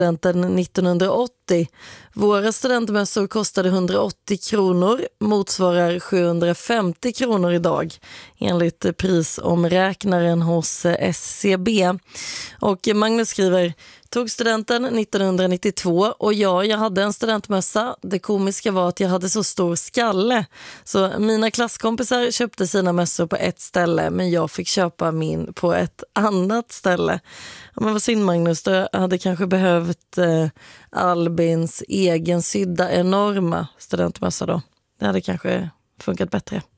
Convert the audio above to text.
studenten 1980. Våra studentmössor kostade 180 kronor, motsvarar 750 kronor idag enligt prisomräknaren hos SCB. Och Magnus skriver: tog studenten 1992 och jag hade en studentmössa. Det komiska var att jag hade så stor skalle. Så mina klasskompisar köpte sina mössor på ett ställe, men jag fick köpa min på ett annat ställe. Ja, men vad synd, Magnus, du hade kanske behövt Albins egen sydda enorma studentmössa då. Det hade kanske funkat bättre.